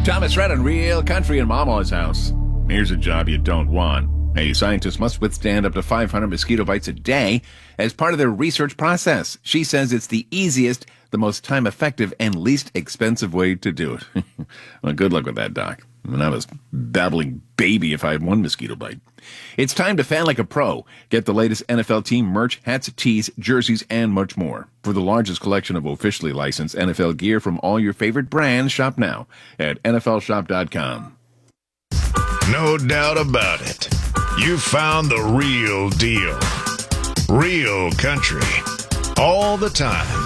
Thomas Rhett on Real Country in Mama's house. Here's a job you don't want. A scientist must withstand up to 500 mosquito bites a day as part of their research process. She says it's the easiest, the most time-effective, and least expensive way to do it. Well, good luck with that, Doc. I was babbling baby if I had one mosquito bite. It's time to fan like a pro. Get the latest NFL team merch, hats, tees, jerseys, and much more. For the largest collection of officially licensed NFL gear from all your favorite brands, shop now at NFLshop.com. No doubt about it. You found the real deal. Real country. All the time.